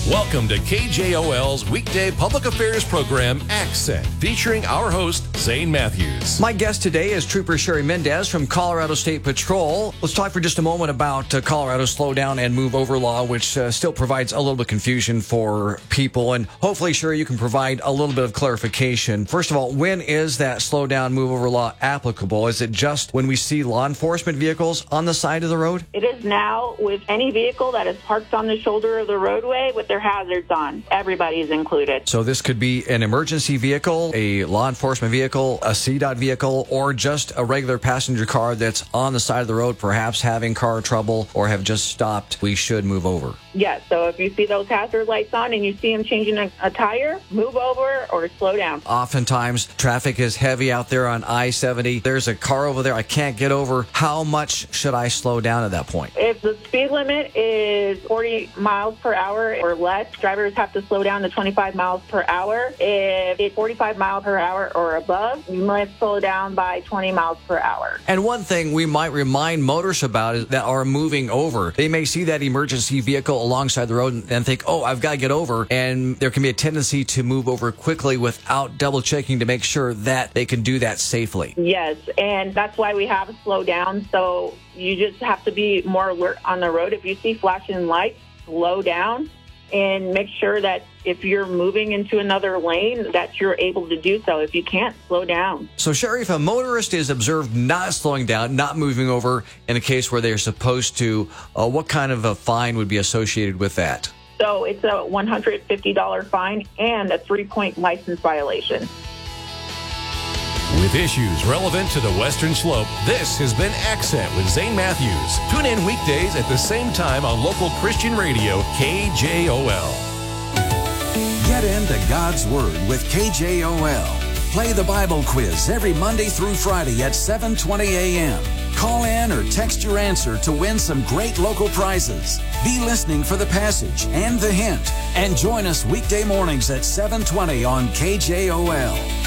Welcome to KJOL's weekday public affairs program, Accent, featuring our host, Zane Matthews. My guest today is Trooper Sherry Mendez from Colorado State Patrol. Let's talk for just a moment about Colorado's slow down and move over law, which still provides a little bit of confusion for people. And hopefully, Sherry, you can provide a little bit of clarification. First of all, when is that slow down, move over law applicable? Is it just when we see law enforcement vehicles on the side of the road? It is now with any vehicle that is parked on the shoulder of the roadway with their hazards on. Everybody is included. So this could be an emergency vehicle, a law enforcement vehicle, a CDOT vehicle, or just a regular passenger car that's on the side of the road, perhaps having car trouble or have just stopped. We should move over. Yes, so if you see those hazard lights on and you see them changing a tire, move over or slow down. Oftentimes, traffic is heavy out there on I-70. There's a car over there I can't get over. How much should I slow down at that point? If the speed limit is 40 miles per hour or less, drivers have to slow down to 25 miles per hour. If it's 45 miles per hour or above, you must slow down by 20 miles per hour. And one thing we might remind motorists about is that are moving over. They may see that emergency vehicle alongside the road and think, oh, I've got to get over. And there can be a tendency to move over quickly without double checking to make sure that they can do that safely. Yes, and that's why we have slow down. So you just have to be more alert on the road. If you see flashing lights, slow down and make sure that if you're moving into another lane, that you're able to do so. If you can't, slow down. So, Sherry, if a motorist is observed not slowing down, not moving over in a case where they're supposed to, what kind of a fine would be associated with that? So it's a $150 fine and a 3-point license violation. With issues relevant to the Western Slope, this has been Accent with Zane Matthews. Tune in weekdays at the same time on local Christian radio, KJOL. Get into God's Word with KJOL. Play the Bible quiz every Monday through Friday at 7:20 a.m. Call in or text your answer to win some great local prizes. Be listening for the passage and the hint. And join us weekday mornings at 7:20 on KJOL.